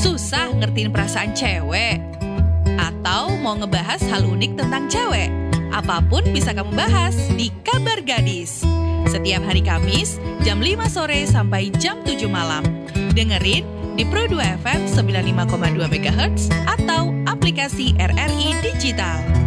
Susah ngertiin perasaan cewek? Atau mau ngebahas hal unik tentang cewek? Apapun bisa kamu bahas di Kabar Gadis. Setiap hari Kamis, jam 5 sore sampai jam 7 malam. Dengerin di Pro2 FM 95,2 MHz atau aplikasi RRI Digital.